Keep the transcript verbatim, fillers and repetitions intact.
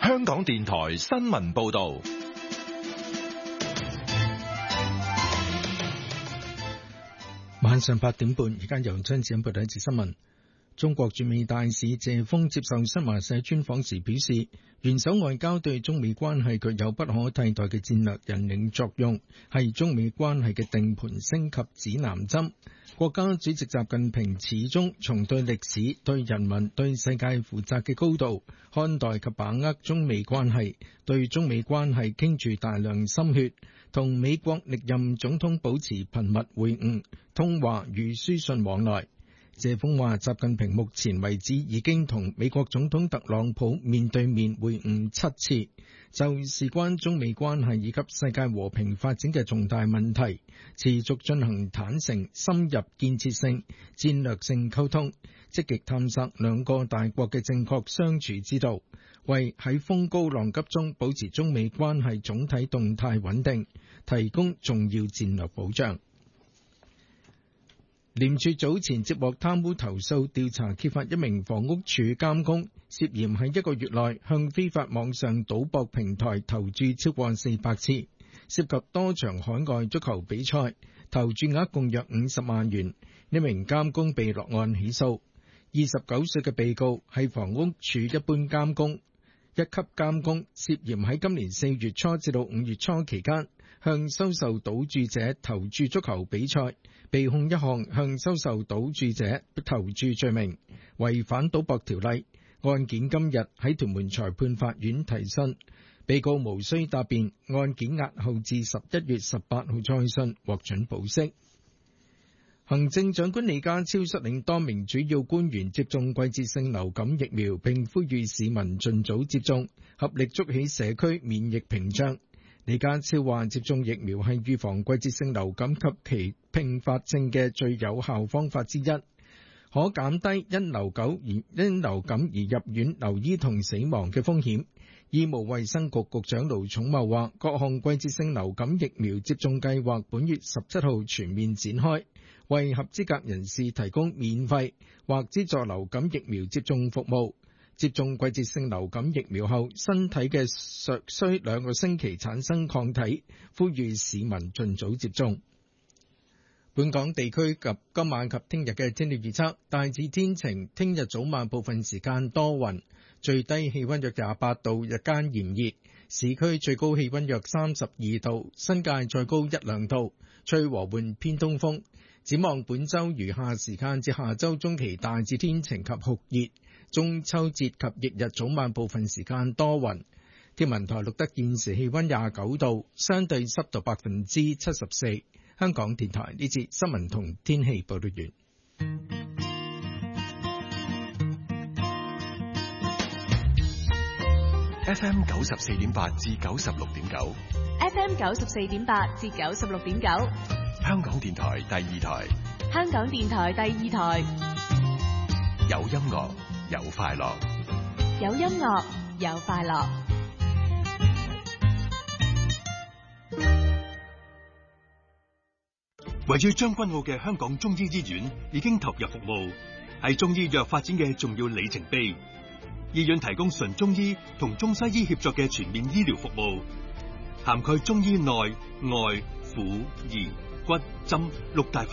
香港電台新聞報道。 晚上八點半，而家由張子欣報道一節新聞。中國駐美大使謝鋒接受新華社專訪時表示，元首外交對中美關係具有不可替代嘅戰略引領作用，係中美關係嘅定盤升級指南針。國家主席習近平始終從對歷史、對人民、對世界負責嘅高度看待及把握中美關係，對中美關係傾注大量心血，同美國歷任總統保持頻密會晤、通話與書信往來。謝鋒話，習近平目前為止已經同美國總統特朗普面對面會晤七次，就事關中美關係以及世界和平發展嘅重大問題，持續進行坦誠、深入、建設性、戰略性溝通，積極探索兩個大國嘅正確相處之道，為喺風高浪急中保持中美關係總體動態穩定提供重要戰略保障。廉署早前接獲貪污投訴，調查揭發一名房屋署監工涉嫌喺一個月內向非法網上賭博平台投注超過四百次，涉及多場海外足球比賽，投注額共約五十萬元。呢名監工被落案起訴。二十九歲嘅被告係房屋署一般監工一級監工，涉嫌喺今年四月初至到五月初期間，向收受賭注者投注足球比賽，被控一項向收受賭注者投注罪名，違反賭博條例。案件今日喺屯門裁判法院提訊，被告無需答辯，案件押後至十一月十八號再訊，獲准保釋。行政長官李家超率領多名主要官員接種季節性流感疫苗，並呼籲市民盡早接種，合力築起社區免疫屏障。李家超話，接種疫苗係預防季節性流感及其併發症嘅最有效方法之一，可減低因流感而因流感而入院留醫同死亡嘅風險。醫務衛生局局長盧寵茂話，各項季節性流感疫苗接種計劃本月十七號全面展開，為合資格人士提供免費或資助流感疫苗接種服務。接種季節性流感疫苗後，身體嘅尚需兩個星期產生抗體，呼籲市民盡早接種。本港地區及今晚及聽日嘅天氣預測，大致天晴，聽日早晚部分時間多雲，最低氣溫約廿八度，日間炎熱，市區最高氣溫約三十二度，新界再高一兩度，吹和緩偏東風。展望本週餘下時間至下週中期，大致天晴及酷熱。中秋節及翌日早晚部分時間多雲。天文台錄得現時氣溫廿九度，相對濕度百分之七十四。香港電台呢節新聞同天氣報道完。 F M 九十四點八至九十六點九 ，F M 九十四點八至九十六點九， 香港電台第二台， 香港電台第二台， 有音樂。有快樂， 有音樂，有快樂。 位於將軍澳嘅香港中醫醫院已經投入服務，係中醫藥發展嘅重要里程碑。醫院提供純中醫同中西醫協作嘅全面醫療服務，涵蓋中醫內、外、婦、兒、骨、針六大